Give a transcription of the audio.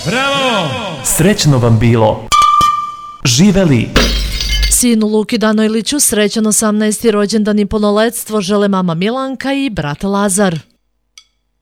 Bravo! Srećno vam bilo! Živeli! Sinu Luki Danojliću srećan 18. rođendan i punoletstvo žele mama Milanka i brat Lazar.